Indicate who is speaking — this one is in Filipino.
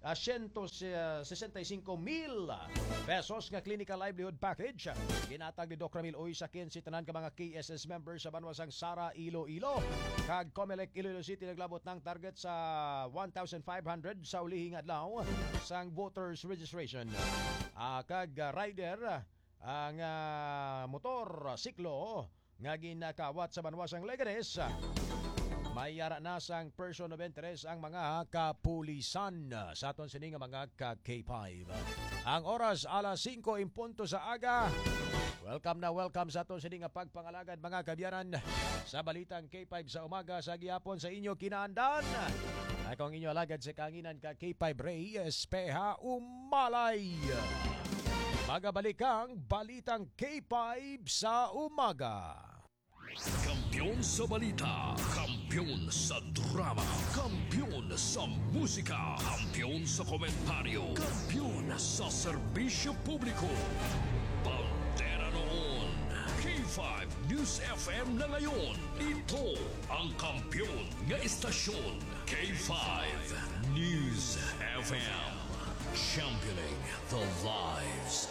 Speaker 1: 165,000 pesos nga clinical livelihood package ginatag ni Doc Ramil Uy sa kinsi tanan ka mga KSS members sa banwasang Sara, Iloilo. Kag Comelec Iloilo City naglabot ng target sa 1,500 sa ulihing adlaw sang voters registration. Kag rider ang motor siklo nga ginakawat sa banwasang Leganes. May yara na sang person of interest ang mga kapulisan sa aton sini nga mga ka-K5. Ang oras alas 5 in punto sa aga. Welcome na welcome sa aton sini nga pagpangalagad mga kabyanan sa balitang K5 sa umaga sa gihapon sa inyo kinaandan. Akong inyo alagad sa kanginan ka K5 Ray Espeha Umalay. Magabalik ang balitang K5 sa umaga.
Speaker 2: Kampiyon sa balita, kampiyon sa drama, kampiyon sa musika, kampiyon sa komentaryo, kampiyon sa serbisyo publiko. Bandera noon, K5 News FM na ngayon. Ito ang kampiyon nga istasyon, K5 News FM. Championing the lives